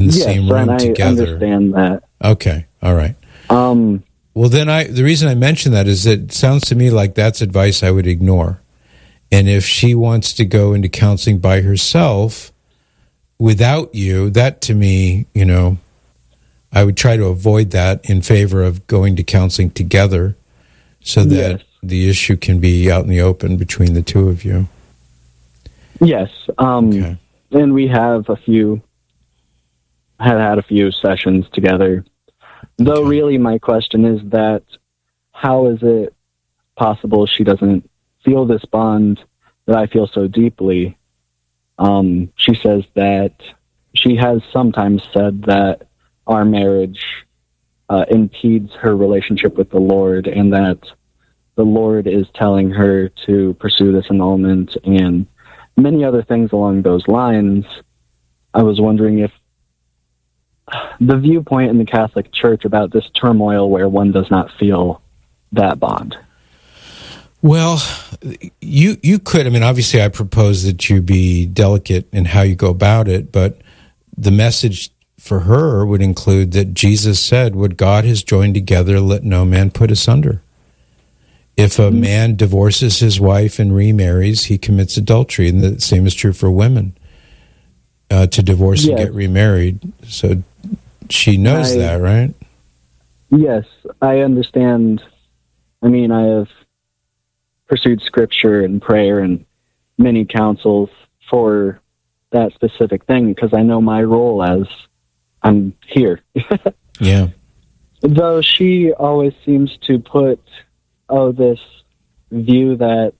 the same room together. I understand that. Okay, all right. Well, then the reason I mention that is that it sounds to me like that's advice I would ignore. And if she wants to go into counseling by herself without you, that to me, I would try to avoid that in favor of going to counseling together so that the issue can be out in the open between the two of you. Yes. Okay. And we have had a few sessions together. Though really my question is that how is it possible she doesn't feel this bond that I feel so deeply? She says that she has sometimes said that our marriage impedes her relationship with the Lord, and that the Lord is telling her to pursue this annulment and many other things along those lines. I was wondering if the viewpoint in the Catholic Church about this turmoil where one does not feel that bond. Well, you could, obviously I propose that you be delicate in how you go about it, but the message for her would include that Jesus said, what God has joined together, let no man put asunder. If a man divorces his wife and remarries, he commits adultery, and the same is true for women, to divorce and get remarried. So she knows that, right? Yes, I understand. I have pursued scripture and prayer and many counsels for that specific thing because I know my role as I'm here. Yeah. Though she always seems to put, this view that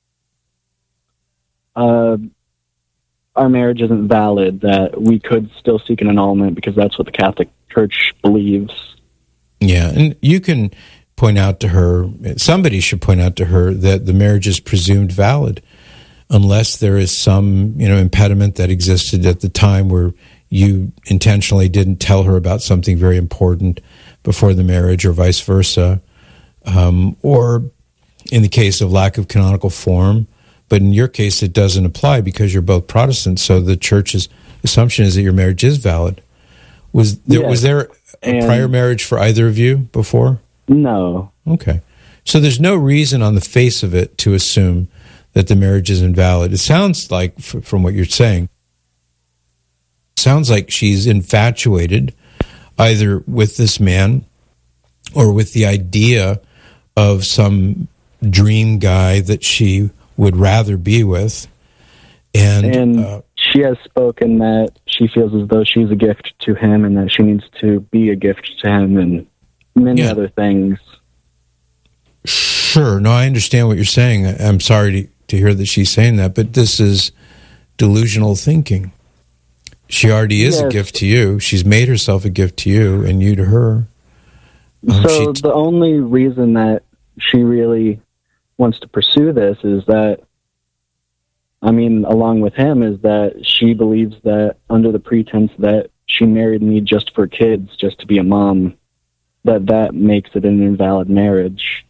our marriage isn't valid, that we could still seek an annulment because that's what the Catholic Church believes. Yeah, and you can point out to her, somebody should point out to her that the marriage is presumed valid unless there is some, impediment that existed at the time where you intentionally didn't tell her about something very important before the marriage or vice versa. Or in the case of lack of canonical form, but in your case it doesn't apply because you're both Protestants, so the Church's assumption is that your marriage is valid. Was there a prior marriage for either of you before? No. Okay. So there's no reason on the face of it to assume that the marriage is invalid. It sounds like, from what you're saying, sounds like she's infatuated either with this man or with the idea of some dream guy that she would rather be with. And she has spoken that she feels as though she's a gift to him and that she needs to be a gift to him and many other things. Sure. No, I understand what you're saying. I'm sorry to hear that she's saying that, but this is delusional thinking. She already is a gift to you. She's made herself a gift to you and you to her. So the only reason that she really wants to pursue this is that, along with him, is that she believes that under the pretense that she married me just for kids, just to be a mom, that makes it an invalid marriage.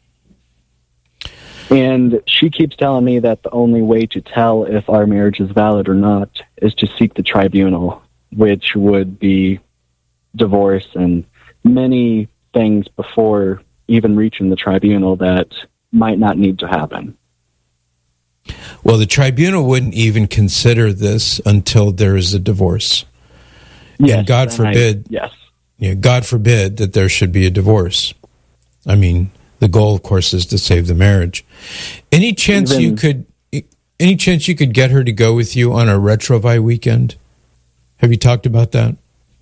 And she keeps telling me that the only way to tell if our marriage is valid or not is to seek the tribunal, which would be divorce and many things before even reaching the tribunal that might not need to happen. Well, the tribunal wouldn't even consider this until there is a divorce. Yes, and God forbid, God forbid that there should be a divorce. The goal, of course, is to save the marriage. Any chance you could get her to go with you on a Retrouvaille weekend? Have you talked about that?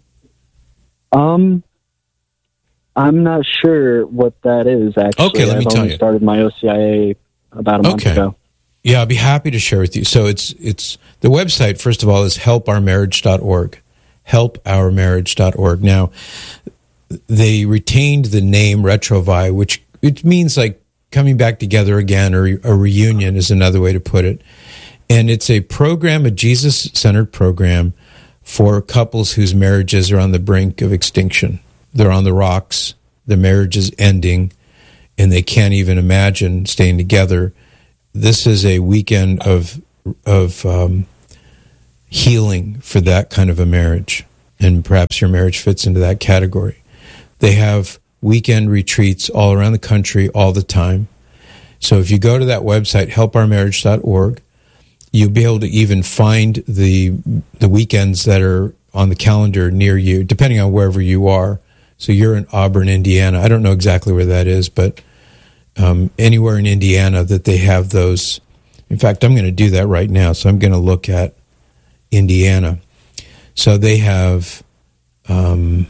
I'm not sure what that is, actually. Okay, let me tell you. I started my OCIA about a month ago. Yeah, I'll be happy to share with you. So it's the website, first of all, is helpourmarriage.org. Helpourmarriage.org. Now, they retained the name Retrouvaille, which it means like coming back together again, or a reunion is another way to put it. And it's a program, a Jesus-centered program for couples whose marriages are on the brink of extinction. They're on the rocks, the marriage is ending, and they can't even imagine staying together. This is a weekend of healing for that kind of a marriage. and perhaps your marriage fits into that category. They have weekend retreats all around the country all the time. So if you go to that website, helpourmarriage.org, you'll be able to even find the weekends that are on the calendar near you, depending on wherever you are. So you're in Auburn, Indiana. I don't know exactly where that is, but anywhere in Indiana that they have those. In fact, I'm going to do that right now. So I'm going to look at Indiana. So they have, let's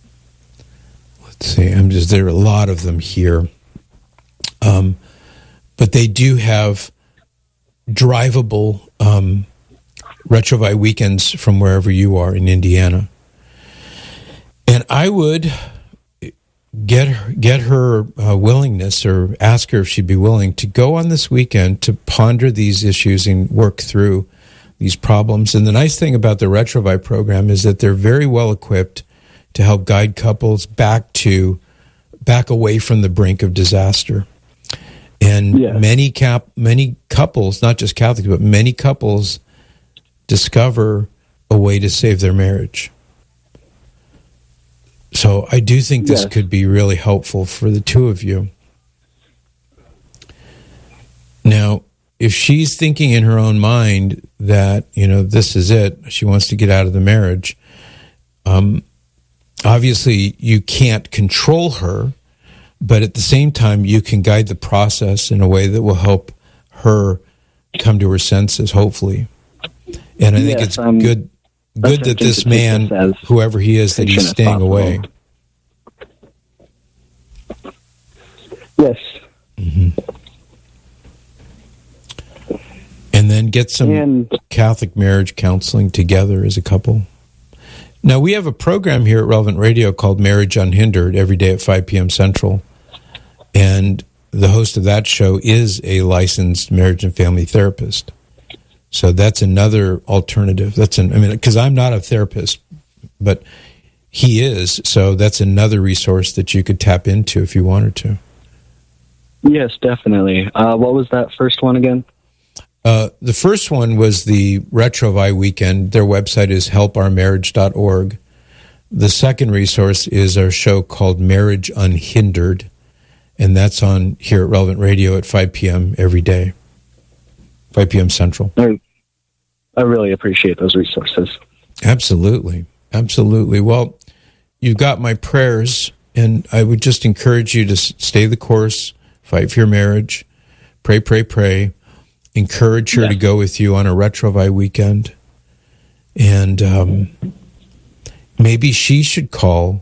see, there are a lot of them here. But they do have drivable Retrovite weekends from wherever you are in Indiana. And I would get her willingness, or ask her if she'd be willing to go on this weekend to ponder these issues and work through these problems. And the nice thing about the Retrovite program is that they're very well equipped to help guide couples back away from the brink of disaster. And many couples, not just Catholics, but many couples discover a way to save their marriage. So I do think this could be really helpful for the two of you. Now, if she's thinking in her own mind that, this is it, she wants to get out of the marriage, obviously you can't control her, but at the same time, you can guide the process in a way that will help her come to her senses, hopefully. And I think it's good that this man, whoever he is, that he's staying away. Yes. Mm-hmm. And then get some Catholic marriage counseling together as a couple. Now, we have a program here at Relevant Radio called Marriage Unhindered every day at 5 p.m. Central. And the host of that show is a licensed marriage and family therapist. So that's another alternative. Because I'm not a therapist, but he is. So that's another resource that you could tap into if you wanted to. Yes, definitely. What was that first one again? The first one was the Retrovite weekend. Their website is helpourmarriage.org. The second resource is our show called Marriage Unhindered, and that's on here at Relevant Radio at 5 p.m. every day, 5 p.m. Central. I really appreciate those resources. Absolutely. Absolutely. Well, you've got my prayers, and I would just encourage you to stay the course, fight for your marriage, pray, pray, pray. Encourage her to go with you on a Retrovite weekend. And maybe she should call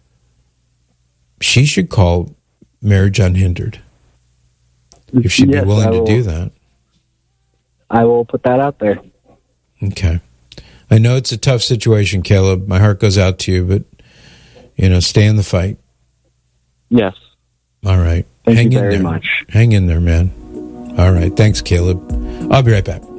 Marriage Unhindered, if she'd be willing to do that. I will put that out there. Okay. I know it's a tough situation, Caleb. My heart goes out to you, but, stay in the fight. Yes. All right. Thank you very much. Hang in there, man. All right. Thanks, Caleb. I'll be right back.